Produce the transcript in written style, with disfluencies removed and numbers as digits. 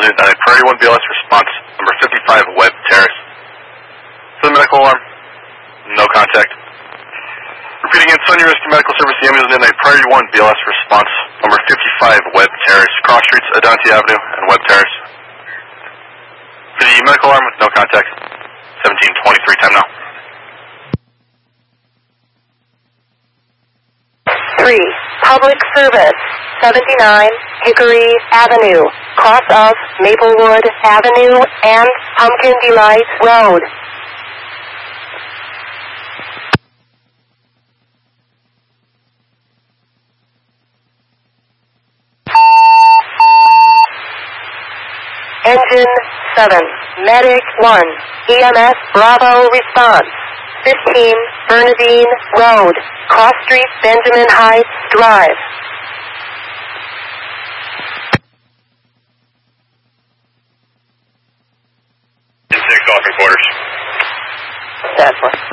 Unit 9, Priority 1 BLS response, number 55 Webb Terrace. For the medical alarm, no contact. Repeating again, Sunny Rescue Medical Service, the Ambulance Unit 9, Priority 1 BLS response, number 55 Webb Terrace, cross streets, Adante Avenue and Webb Terrace. For the medical alarm, no contact. 17:23, time now. 3, Public Service, 79 Hickory Avenue, cross of Maplewood Avenue and Pumpkin Delight Road. Engine 7, Medic 1, EMS Bravo response, 15 Bernadine Road, Cross Street, Benjamin Heights Drive. Six, off in quarters. That's one.